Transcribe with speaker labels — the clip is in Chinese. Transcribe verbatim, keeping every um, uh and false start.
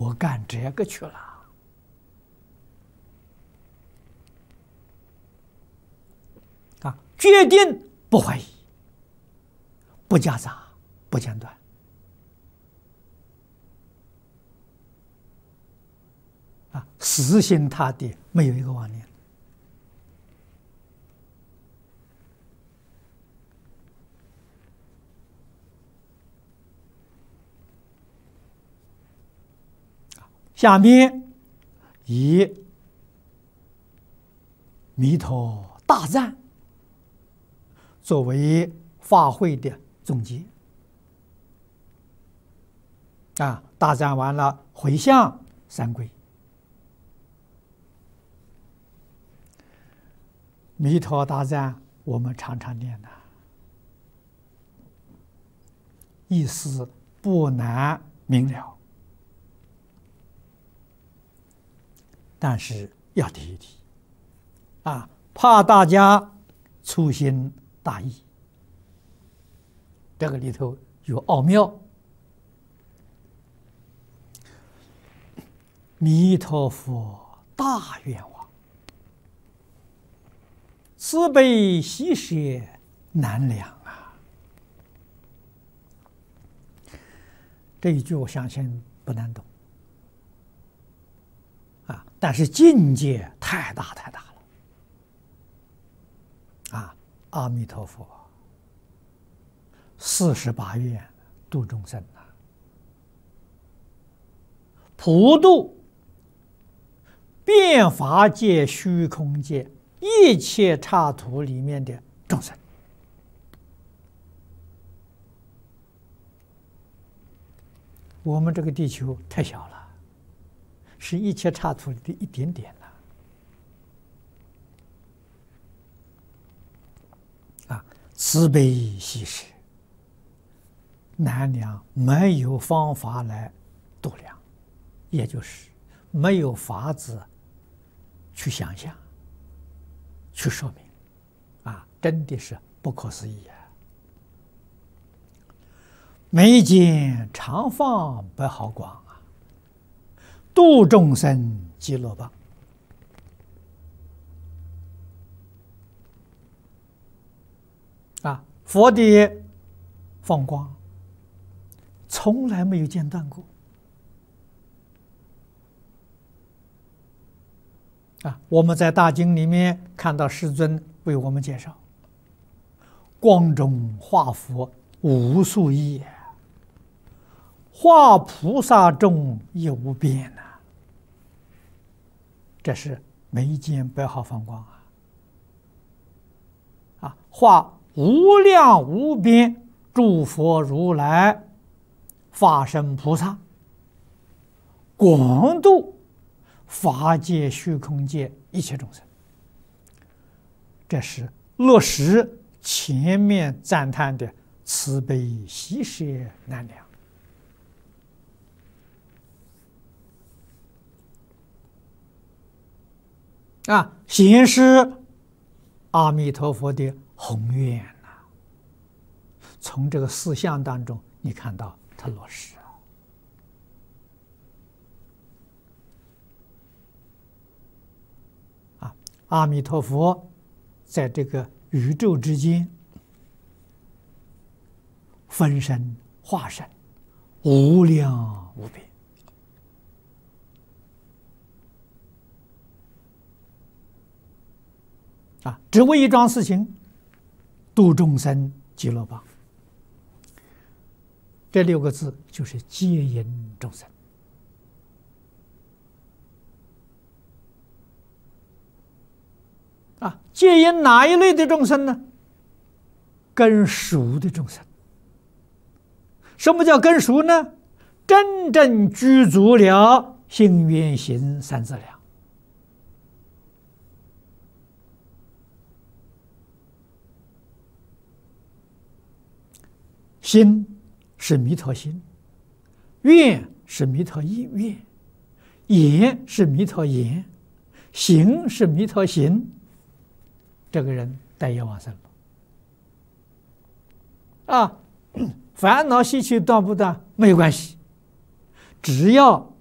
Speaker 1: 不干这个去了。啊，决定不怀疑，不夹杂，不间断。啊，死心塌地，没有一个妄念。下面以弥陀大赞作为法会的总结。啊，大赞完了，回向三归。弥陀大赞，我们常常念的，意思不难明了。但是要提一提，啊，怕大家粗心大意，这个里头有奥妙。弥陀佛大愿望，慈悲喜舍难量啊！这一句我相信不难懂。啊！但是境界太大太大了，啊！阿弥陀佛，四十八愿度众生呐，普度遍法界、虚空界一切刹土里面的众生。我们这个地球太小了。是一切刹土里的一点点了，啊！慈悲喜舍难量，没有方法来度量，也就是没有法子去想象、去说明，啊，真的是不可思议啊！眉间常放百毫光。度众生极乐棒。啊，佛的放光从来没有间断过。啊，我们在大经里面看到世尊为我们介绍，光中化佛无数亿，化菩萨众亦无边呐、啊。这是眉间百毫放光啊！啊，化无量无边诸佛如来、法身菩萨，广度法界、虚空界一切众生。这是落实前面赞叹的慈悲喜舍难量。啊，显示阿弥陀佛的宏愿呐、啊。从这个四项当中，你看到它落实啊。啊，阿弥陀佛在这个宇宙之间分身化身，无量无边。啊，只为一桩事情，度众生极乐棒。这六个字就是接引众生。啊，接引哪一类的众生呢？根熟的众生。什么叫根熟呢？真正具足了心愿行三资粮。心是弥陀心，愿是弥陀愿，言是弥陀言，行是弥陀行。这个人待业往生了。啊，烦恼习气断不断没有关系，只要